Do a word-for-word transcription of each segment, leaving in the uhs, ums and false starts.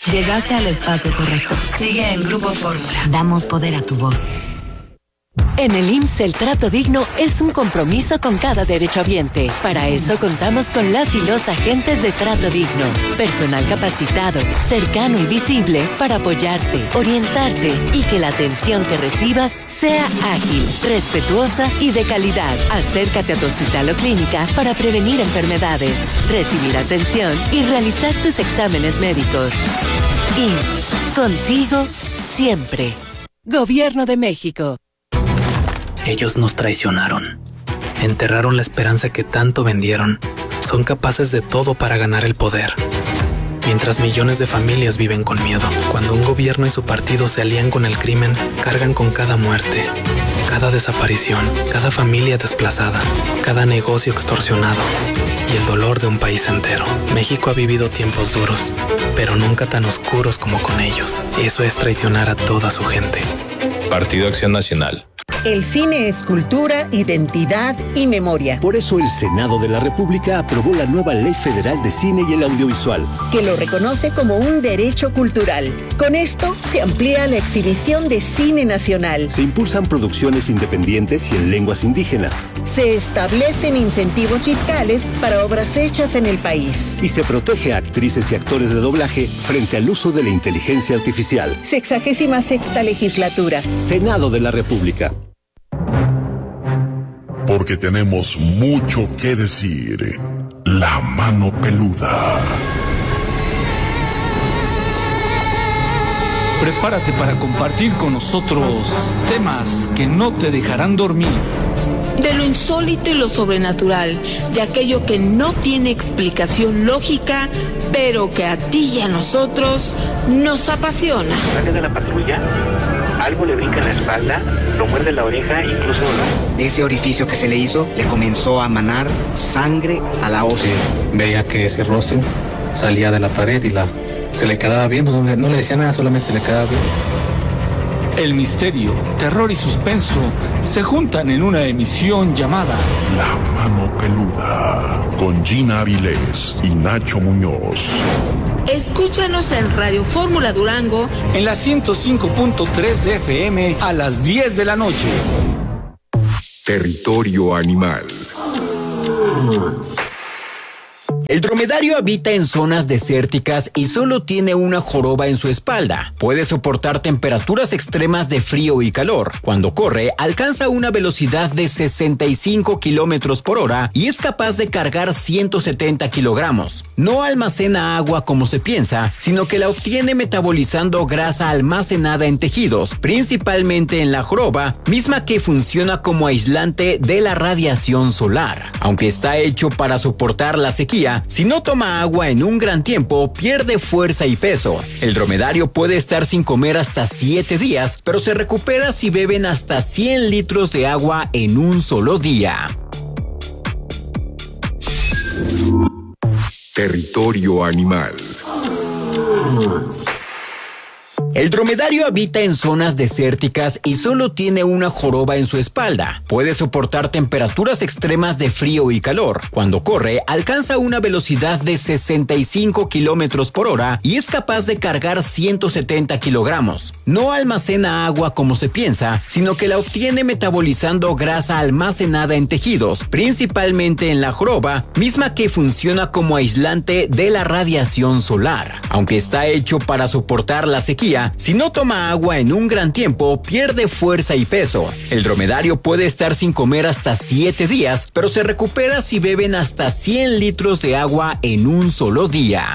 Llegaste al espacio correcto. Sigue en Grupo Fórmula. Damos poder a tu voz. En el I M S S el trato digno es un compromiso con cada derechohabiente. Para eso contamos con las y los agentes de trato digno. Personal capacitado, cercano y visible para apoyarte, orientarte y que la atención que recibas sea ágil, respetuosa y de calidad. Acércate a tu hospital o clínica para prevenir enfermedades, recibir atención y realizar tus exámenes médicos. I M S S, contigo siempre. Gobierno de México. Ellos nos traicionaron. Enterraron la esperanza que tanto vendieron. Son capaces de todo para ganar el poder. Mientras millones de familias viven con miedo. Cuando un gobierno y su partido se alían con el crimen, cargan con cada muerte, cada desaparición, cada familia desplazada, cada negocio extorsionado y el dolor de un país entero. México ha vivido tiempos duros, pero nunca tan oscuros como con ellos. Eso es traicionar a toda su gente. Partido Acción Nacional. El cine es cultura, identidad y memoria. Por eso el Senado de la República aprobó la nueva Ley Federal de Cine y el Audiovisual, que lo reconoce como un derecho cultural. Con esto se amplía la exhibición de cine nacional. Se impulsan producciones independientes y en lenguas indígenas. Se establecen incentivos fiscales para obras hechas en el país. Y se protege a actrices y actores de doblaje frente al uso de la inteligencia artificial. Sexagésima sexta legislatura. Senado de la República. Porque tenemos mucho que decir. La mano peluda. Prepárate para compartir con nosotros temas que no te dejarán dormir. De lo insólito y lo sobrenatural, de aquello que no tiene explicación lógica, pero que a ti y a nosotros nos apasiona. Sale de la patrulla, algo le brinca en la espalda, lo muerde la oreja, incluso de ese orificio que se le hizo, le comenzó a manar sangre a la ósea. Veía que ese rostro salía de la pared y la se le quedaba viendo, no le, no le decía nada, solamente se le quedaba viendo. El misterio, terror y suspenso se juntan en una emisión llamada La Mano Peluda, con Gina Avilés y Nacho Muñoz. Escúchanos en Radio Fórmula Durango en la ciento cinco punto tres de F M a las diez de la noche. Territorio Animal. El dromedario habita en zonas desérticas y solo tiene una joroba en su espalda. Puede soportar temperaturas extremas de frío y calor. Cuando corre, alcanza una velocidad de sesenta y cinco kilómetros por hora y es capaz de cargar ciento setenta kilogramos. No almacena agua como se piensa, sino que la obtiene metabolizando grasa almacenada en tejidos, principalmente en la joroba, misma que funciona como aislante de la radiación solar. Aunque está hecho para soportar la sequía, si no toma agua en un gran tiempo, pierde fuerza y peso. El dromedario puede estar sin comer hasta siete días, pero se recupera si beben hasta cien litros de agua en un solo día. Territorio Animal. El dromedario habita en zonas desérticas y solo tiene una joroba en su espalda. Puede soportar temperaturas extremas de frío y calor. Cuando corre, alcanza una velocidad de sesenta y cinco kilómetros por hora y es capaz de cargar ciento setenta kilogramos. No almacena agua como se piensa, sino que la obtiene metabolizando grasa almacenada en tejidos, principalmente en la joroba, misma que funciona como aislante de la radiación solar. Aunque está hecho para soportar la sequía, si no toma agua en un gran tiempo, pierde fuerza y peso. El dromedario puede estar sin comer hasta siete días, pero se recupera si beben hasta cien litros de agua en un solo día.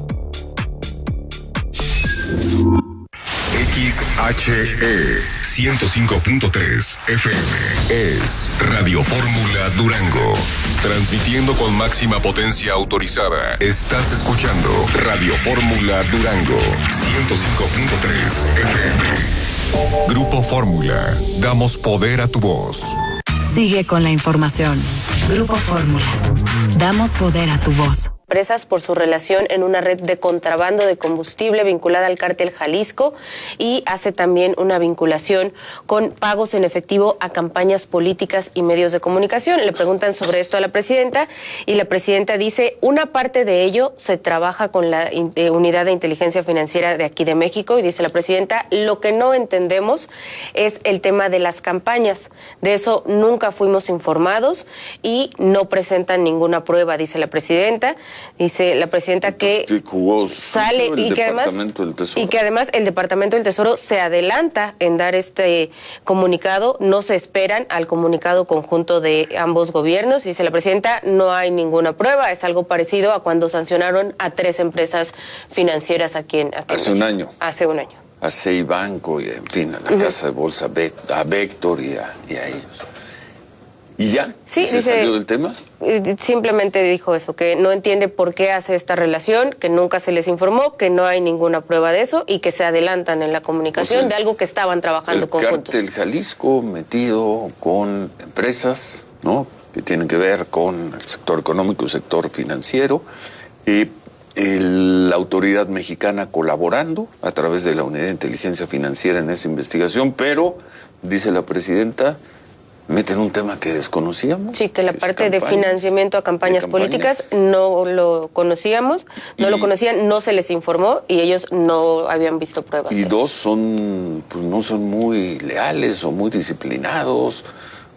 X H E ciento cinco punto tres F M es Radio Fórmula Durango. Transmitiendo con máxima potencia autorizada. Estás escuchando Radio Fórmula Durango ciento cinco punto tres F M. Grupo Fórmula. Damos poder a tu voz. Sigue con la información. Grupo Fórmula. Damos poder a tu voz. Presas por su relación en una red de contrabando de combustible vinculada al cártel Jalisco, y hace también una vinculación con pagos en efectivo a campañas políticas y medios de comunicación. Le preguntan sobre esto a la presidenta y la presidenta dice: una parte de ello se trabaja con la eh, unidad de inteligencia financiera de aquí de México, y dice la presidenta: lo que no entendemos es el tema de las campañas. De eso nunca fuimos informados y no presentan ninguna prueba, dice la presidenta. Dice la presidenta que sale y que además y que además el Departamento del Tesoro se adelanta en dar este comunicado. No se esperan al comunicado conjunto de ambos gobiernos. Dice la presidenta: no hay ninguna prueba. Es algo parecido a cuando sancionaron a tres empresas financieras aquí en aquí hace en un año. Hace un año. A Ceibanco y en fin a la uh-huh. casa de bolsa a Vector y a, y a ellos. ¿Y ya? Sí, ¿Se dice, salió del tema? Simplemente dijo eso, que no entiende por qué hace esta relación, que nunca se les informó, que no hay ninguna prueba de eso y que se adelantan en la comunicación, o sea, de algo que estaban trabajando el conjuntos. El cártel Jalisco metido con empresas, ¿no?, que tienen que ver con el sector económico, el sector financiero, eh, el, la autoridad mexicana colaborando a través de la Unidad de Inteligencia Financiera en esa investigación, pero, dice la presidenta, meten un tema que desconocíamos. Sí, que la que parte de financiamiento a campañas, campañas políticas no lo conocíamos, no y, lo conocían, no se les informó y ellos no habían visto pruebas. Y dos, son, pues no son muy leales o muy disciplinados,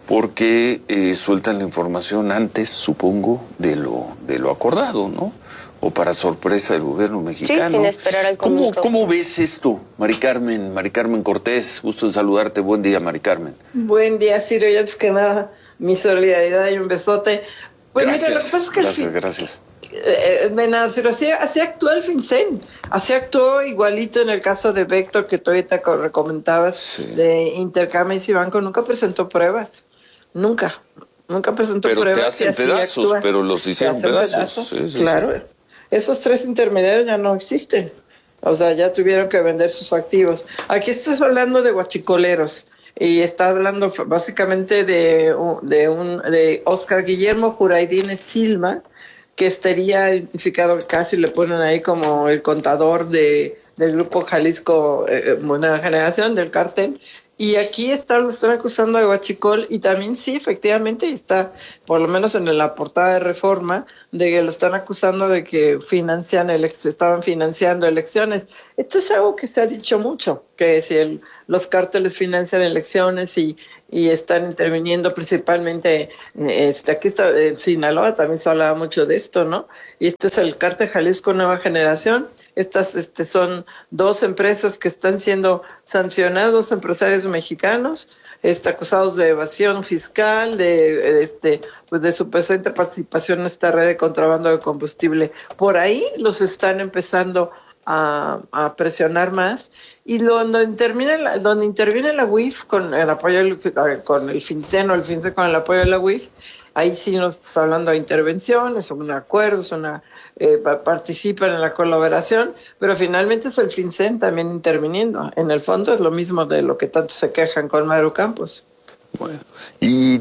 porque eh, sueltan la información antes, supongo, de lo, de lo acordado, ¿no? O para sorpresa del gobierno mexicano. Sí, sin esperar al ¿Cómo, ¿Cómo ves esto, Mari Carmen? Mari Carmen Cortés, gusto en saludarte. Buen día, Mari Carmen. Buen día, Ciro. Ya antes que nada, mi solidaridad y un besote. Pues gracias, mira, lo que pasa es que gracias, fin, gracias. Eh, de nada, Ciro, así, así actuó el FinCEN. Así actuó igualito en el caso de Vector, que tú ahorita recomendabas, sí. de Intercames y Banco. Nunca presentó pruebas. Nunca. Nunca presentó pero pruebas. Pero te hacen pedazos, actúa. pero los hicieron pedazos. pedazos. Sí, sí, claro. Sí. Esos tres intermediarios ya no existen. O sea, ya tuvieron que vender sus activos. Aquí estás hablando de guachicoleros. Y está hablando básicamente de, de, un, de Oscar Guillermo Juraidines Silva, que estaría identificado, casi le ponen ahí como el contador de, del Grupo Jalisco eh, Nueva Generación, del cártel. Y aquí está, lo están acusando de huachicol, y también sí, efectivamente, está, por lo menos en la portada de Reforma, de que lo están acusando de que financian elec- estaban financiando elecciones. Esto es algo que se ha dicho mucho, que si el, los cárteles financian elecciones y, y están interviniendo principalmente, este, aquí está, en Sinaloa también se hablaba mucho de esto, ¿no? Y este es el cártel Jalisco Nueva Generación. Estas este, son dos empresas que están siendo sancionados, empresarios mexicanos, este, acusados de evasión fiscal, de este pues de su presente participación en esta red de contrabando de combustible. Por ahí los están empezando a, a presionar más. Y donde interviene la, donde interviene la U I F con el apoyo con el FinCEN o el FinCEN con el apoyo de la U I F, ahí sí nos está hablando de intervención, es un acuerdo, es una eh, participan en la colaboración, pero finalmente es el FinCEN también interviniendo. En el fondo es lo mismo de lo que tanto se quejan con Maru Campos. Bueno, y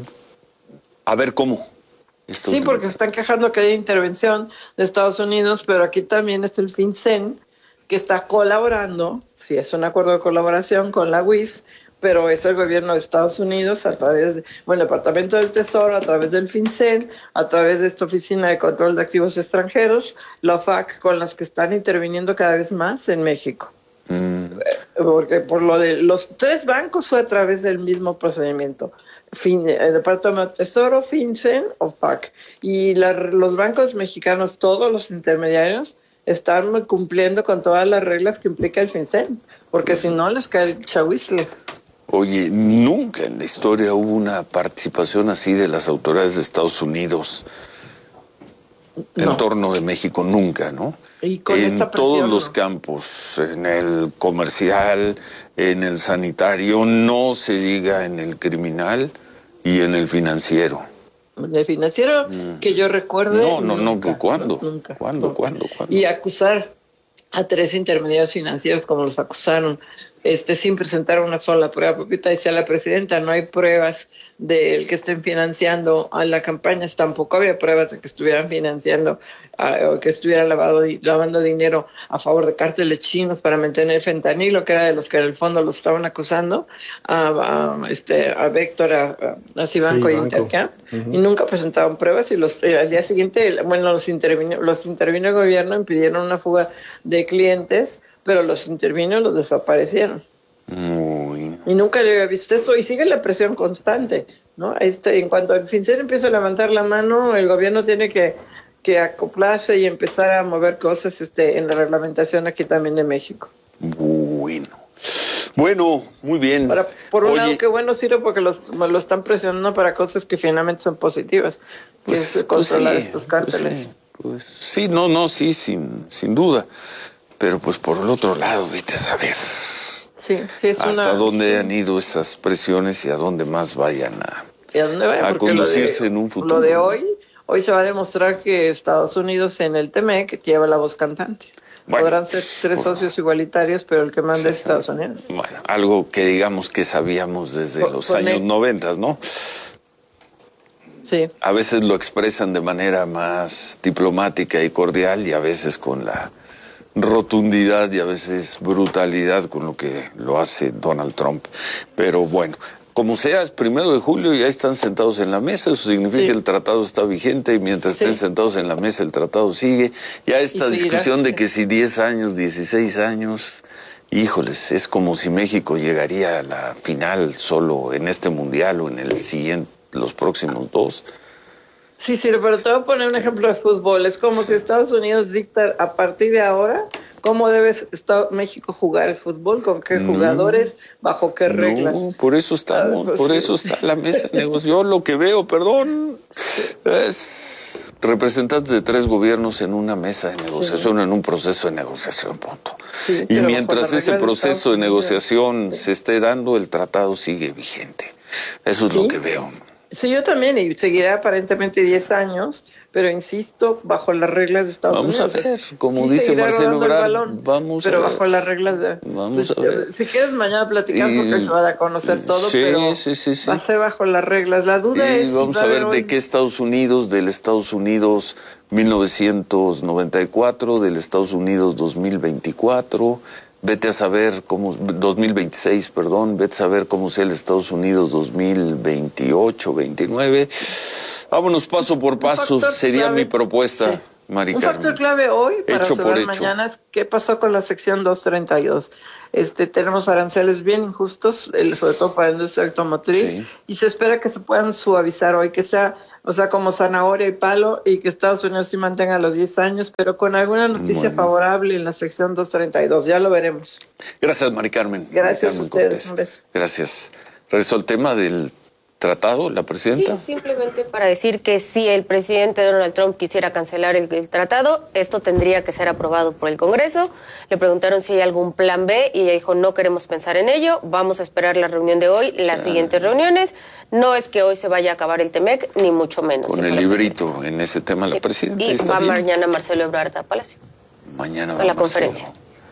a ver cómo. Esto sí, porque se están quejando que hay intervención de Estados Unidos, pero aquí también es el FinCEN que está colaborando, si es un acuerdo de colaboración con la U I F, pero es el gobierno de Estados Unidos a través de, bueno, el Departamento del Tesoro, a través del FinCEN, a través de esta Oficina de Control de Activos Extranjeros, la O F A C, con las que están interviniendo cada vez más en México. Mm. Porque por lo de los tres bancos fue a través del mismo procedimiento. Fin, el Departamento del Tesoro, FinCEN, O F A C. Y la, los bancos mexicanos, todos los intermediarios, están cumpliendo con todas las reglas que implica el FinCEN, porque si no les cae el chahuizle. Oye, nunca en la historia hubo una participación así de las autoridades de Estados Unidos no. en torno de México, nunca, ¿no? Y con en esta presión, todos ¿no? los campos, en el comercial, en el sanitario, no se diga en el criminal y en el financiero. En el financiero, mm. que yo recuerde... No, no, nunca, no, ¿cuándo? No, nunca. ¿Cuándo, cuándo, cuándo? Y acusar a tres intermediarios financieros como los acusaron este, sin presentar una sola prueba. Porque ahorita decía la presidenta, no hay pruebas del que estén financiando a la campaña, tampoco había pruebas de que estuvieran financiando uh, o que estuvieran lavado, lavando dinero a favor de cárteles chinos para mantener fentanilo, que era de los que en el fondo los estaban acusando, a, a, este, a Víctor, a, a Cibanco sí, y Intercam, uh-huh. y nunca presentaban pruebas, y los eh, al día siguiente, bueno, los intervino, los intervino el gobierno, impidieron una fuga de clientes, pero los intervino y los desaparecieron. Muy... Y nunca le había visto eso, y sigue la presión constante, ¿no? Este, en cuanto el FinCEN empieza a levantar la mano, el gobierno tiene que, que acoplarse y empezar a mover cosas este, en la reglamentación aquí también de México. Bueno, bueno, muy bien. Para, por un Oye, lado, qué bueno, Ciro, porque los, lo están presionando para cosas que finalmente son positivas, pues, que es controlar pues sí, estos cárteles. Pues sí, pues sí, no, no, sí, sin, sin duda. Pero pues por el otro lado, vete a saber sí, sí, es hasta una... dónde han ido esas presiones y a dónde más vayan a, ¿Y a, dónde vayan? a conducirse de, en un futuro. Lo de hoy, hoy se va a demostrar que Estados Unidos en el T M E C lleva la voz cantante. Bueno, podrán ser tres por... socios igualitarios, pero el que manda sí, es Estados Unidos. Bueno, algo que digamos que sabíamos desde por, los años noventas, ¿no? Sí. A veces lo expresan de manera más diplomática y cordial y a veces con la rotundidad y a veces brutalidad con lo que lo hace Donald Trump. Pero bueno, como sea, es primero de julio y ya están sentados en la mesa, eso significa sí. que el tratado está vigente y mientras sí. estén sentados en la mesa el tratado sigue. Ya esta discusión de que si diez años, dieciséis años, híjoles, es como si México llegaría a la final solo en este mundial o en el siguiente, los próximos dos. Sí, sí, pero te voy a poner un ejemplo de fútbol. Es como si Estados Unidos dicta a partir de ahora cómo debe México jugar el fútbol, con qué no, jugadores, bajo qué reglas. No, por eso estamos, pues por sí. eso está la mesa de negocio. Yo lo que veo, perdón, es representantes de tres gobiernos en una mesa de negociación, sí. en un proceso de negociación, punto. Sí, y mientras ese proceso de, de negociación sí. se esté dando, el tratado sigue vigente. Eso es ¿Sí? lo que veo. Sí, yo también, y seguirá aparentemente diez años, pero insisto, bajo las reglas de Estados vamos Unidos. Vamos a ver, como sí, dice Marcelo Ebrard, vamos pero a ver. bajo las reglas de... Vamos a ver. Si quieres mañana platicar, y, porque se va a conocer todo, sí, pero sí, sí, sí. va a ser bajo las reglas. La duda y es... vamos si a ver hoy... de qué Estados Unidos, del Estados Unidos mil novecientos noventa y cuatro, del Estados Unidos dos mil veinticuatro... Vete a saber cómo, dos mil veintiséis, perdón, vete a saber cómo sea el Estados Unidos dos mil veintiocho, veintinueve. Vámonos paso por paso, sería clave, mi propuesta, sí. Mari Un Carmen. factor clave hoy para hecho saber por mañana es qué pasó con la sección doscientos treinta y dos. Este, tenemos aranceles bien injustos, sobre todo para la industria automotriz, sí. y se espera que se puedan suavizar hoy, que sea, o sea, como zanahoria y palo, y que Estados Unidos sí mantenga los diez años, pero con alguna noticia bueno. favorable en la sección doscientos treinta y dos, ya lo veremos. Gracias, Mari Carmen. Gracias Mari Carmen a ustedes, Cortés. un beso. Gracias. Regreso al tema del tratado, la presidenta. Sí, simplemente para decir que si el presidente Donald Trump quisiera cancelar el, el tratado, esto tendría que ser aprobado por el Congreso. Le preguntaron si hay algún plan B y ella dijo no queremos pensar en ello, vamos a esperar la reunión de hoy, las sí. siguientes reuniones. No es que hoy se vaya a acabar el T M E C, ni mucho menos. Con el librito en ese tema sí. la presidenta. Y está va bien. mañana Marcelo Ebrard a Palacio. Mañana va a la Marcelo. conferencia.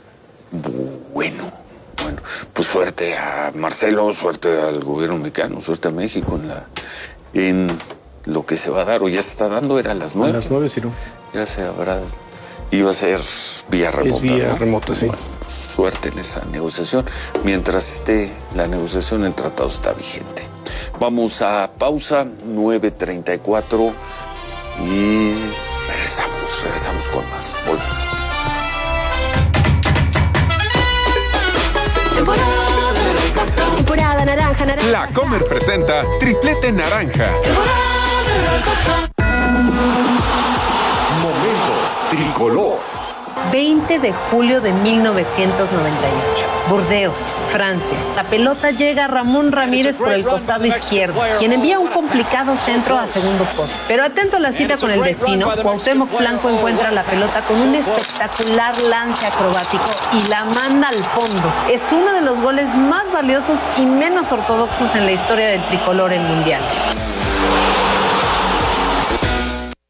Bueno. Bueno, pues suerte a Marcelo, suerte al gobierno mexicano, suerte a México en la en lo que se va a dar, o ya se está dando, era a las nueve. A las nueve, sí, no. Ya se habrá, iba a ser vía remota. Es vía ¿no? remota, sí. Bueno, pues suerte en esa negociación. Mientras esté la negociación, el tratado está vigente. Vamos a pausa, nueve treinta y cuatro, y regresamos, regresamos con más. Volvemos. Temporada naranja. Temporada naranja, naranja. La Comer presenta Triplete Naranja. Temporada naranja. Momentos Tricolor. veinte de julio de mil novecientos noventa y ocho. Burdeos, Francia. La pelota llega a Ramón Ramírez por el costado izquierdo, quien envía un complicado centro a segundo poste. Pero atento a la cita con el destino, Cuauhtémoc Blanco encuentra la pelota con un espectacular lance acrobático y la manda al fondo. Es uno de los goles más valiosos y menos ortodoxos en la historia del tricolor en mundiales.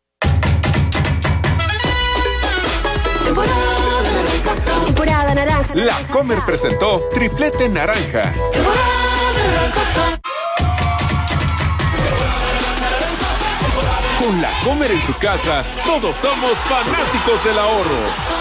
Temporada naranja. La Comer presentó Triplete Naranja. Con La Comer en tu casa, todos somos fanáticos del ahorro.